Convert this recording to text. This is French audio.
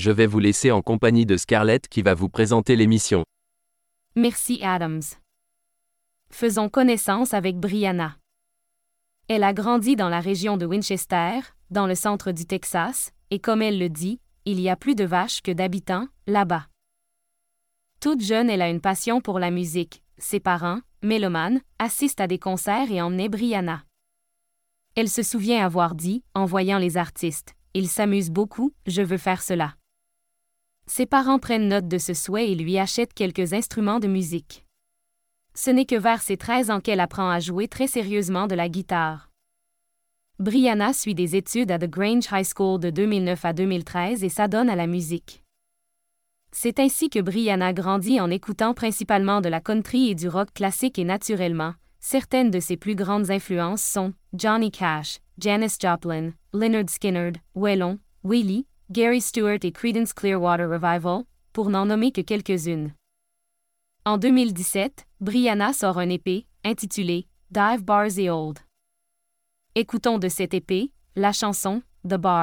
je vais vous laisser en compagnie de Scarlett qui va vous présenter l'émission. Merci Adams. Faisons connaissance avec Brianna. Elle a grandi dans la région de Winchester, dans le centre du Texas, et comme elle le dit, il y a plus de vaches que d'habitants, là-bas. Toute jeune, elle a une passion pour la musique. Ses parents, mélomanes, assistent à des concerts et emmenaient Brianna. Elle se souvient avoir dit, en voyant les artistes, « Ils s'amusent beaucoup, je veux faire cela ». Ses parents prennent note de ce souhait et lui achètent quelques instruments de musique. Ce n'est que vers ses 13 ans qu'elle apprend à jouer très sérieusement de la guitare. Brianna suit des études à The Grange High School de 2009 à 2013 et s'adonne à la musique. C'est ainsi que Brianna grandit en écoutant principalement de la country et du rock classique et naturellement, certaines de ses plus grandes influences sont Johnny Cash, Janis Joplin, Lynyrd Skynyrd, Waylon, Willie, Gary Stewart et Creedence Clearwater Revival, pour n'en nommer que quelques-unes. En 2017, Brianna sort un EP, intitulé « Dive Bars et Old ». Écoutons de cet EP, la chanson « The Bar ».